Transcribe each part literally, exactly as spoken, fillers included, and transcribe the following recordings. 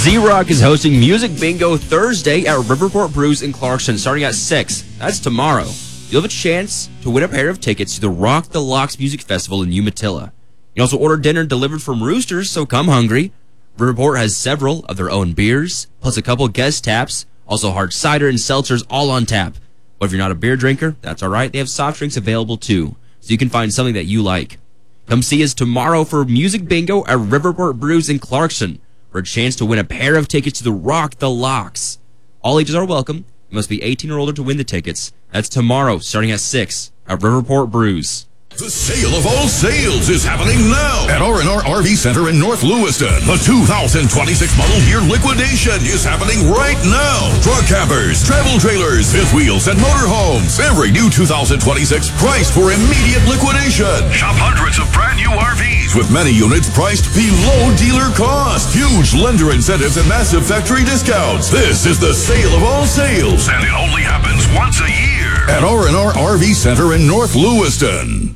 Z-Rock is hosting Music Bingo Thursday at Riverport Brews in Clarkson, starting at six. That's tomorrow. You'll have a chance to win a pair of tickets to the Rock the Locks Music Festival in Umatilla. You can also order dinner delivered from Roosters, so come hungry. Riverport has several of their own beers, plus a couple guest taps, also hard cider and seltzers all on tap. But if you're not a beer drinker, that's all right. They have soft drinks available too, so you can find something that you like. Come see us tomorrow for Music Bingo at Riverport Brews in Clarkson for a chance to win a pair of tickets to the Rock the Locks. All ages are welcome. You must be eighteen or older to win the tickets. That's tomorrow, starting at six at Riverport Brews. The sale of all sales is happening now at R and R R V Center in North Lewiston. The two thousand twenty-six model year liquidation is happening right now. Truck campers, travel trailers, fifth wheels, and motorhomes. Every new two thousand twenty-six priced for immediate liquidation. Shop hundreds of brand new R Vs with many units priced below dealer cost. Huge lender incentives and massive factory discounts. This is the sale of all sales, and it only happens once a year at R and R R V Center in North Lewiston.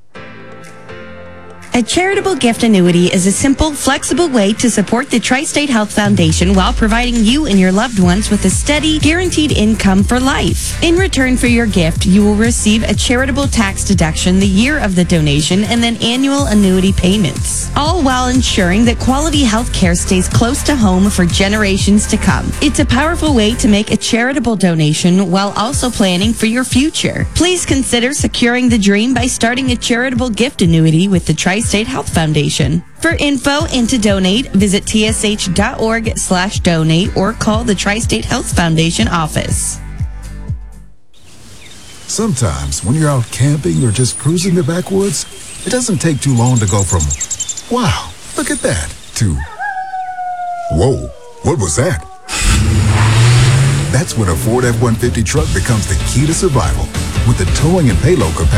A charitable gift annuity is a simple, flexible way to support the Tri-State Health Foundation while providing you and your loved ones with a steady, guaranteed income for life. In return for your gift, you will receive a charitable tax deduction the year of the donation and then annual annuity payments, all while ensuring that quality health care stays close to home for generations to come. It's a powerful way to make a charitable donation while also planning for your future. Please consider securing the dream by starting a charitable gift annuity with the Tri-State State Health Foundation. For info and to donate, visit tsh.org slash donate or call the Tri-State Health Foundation office. Sometimes when you're out camping or just cruising the backwoods, it doesn't take too long to go from, wow, look at that, to, whoa, what was that? That's when a Ford F one fifty truck becomes the key to survival. With the towing and payload capacity